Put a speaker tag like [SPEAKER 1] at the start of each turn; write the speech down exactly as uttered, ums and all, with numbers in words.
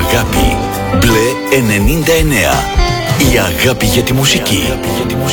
[SPEAKER 1] Αγάπη. Μπλε ενενήντα εννέα. Η αγάπη για τη μουσική.